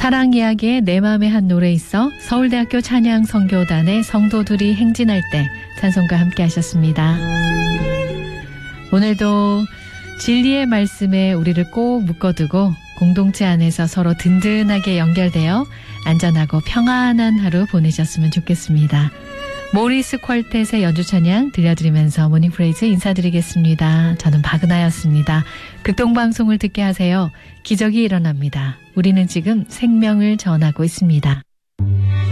사랑 이야기에 내 맘에 한 노래 있어 서울대학교 찬양 선교단의 성도들이 행진할 때 찬송과 함께 하셨습니다. 오늘도 진리의 말씀에 우리를 꼭 묶어두고 공동체 안에서 서로 든든하게 연결되어 안전하고 평안한 하루 보내셨으면 좋겠습니다. 모리스 퀄텟의 연주 찬양 들려드리면서 모닝 프레이즈 인사드리겠습니다. 저는 박은하였습니다. 극동방송을 듣게 하세요. 기적이 일어납니다. 우리는 지금 생명을 전하고 있습니다.